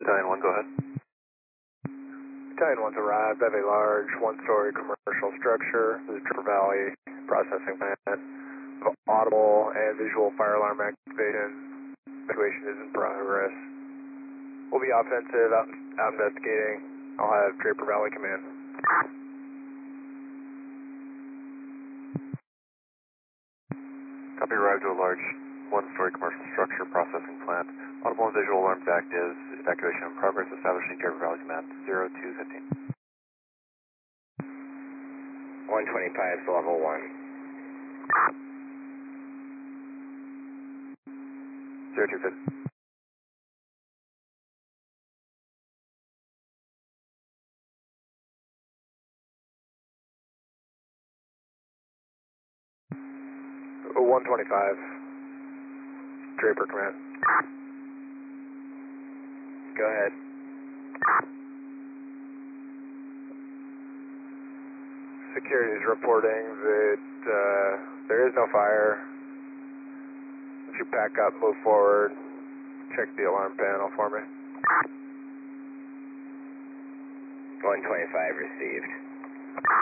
Battalion 1, go ahead. Battalion 1's arrived. I have a large one-story commercial structure. This is Trevor Valley processing plant. Audible and visual fire alarm activation. Evacuation is in progress. We'll be offensive, out investigating. I'll have Draper Valley come in. Copy, arrived to a large one-story commercial structure processing plant. Audible and visual alarms active. Evacuation in progress. Establishing Draper Valley Command 0215. 125 to level 1. 0215. Oh, 125. Draper command. Go ahead. Security is reporting that there is no fire. If you pack up, move forward, check the alarm panel for me. 125 received.